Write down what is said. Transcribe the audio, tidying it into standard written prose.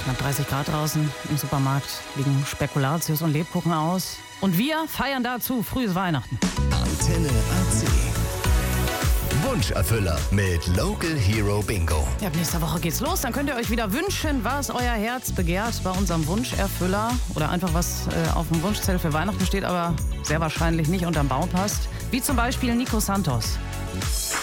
knapp 30 Grad draußen. Im Supermarkt liegen Spekulatius und Lebkuchen aus. Und wir feiern dazu frühes Weihnachten. Antenne AC. Wunscherfüller mit Local Hero Bingo. Ja, ab nächster Woche geht's los. Dann könnt ihr euch wieder wünschen, was euer Herz begehrt bei unserem Wunscherfüller. Oder einfach was auf dem Wunschzettel für Weihnachten steht, aber sehr wahrscheinlich nicht unterm Baum passt. Wie zum Beispiel Nico Santos.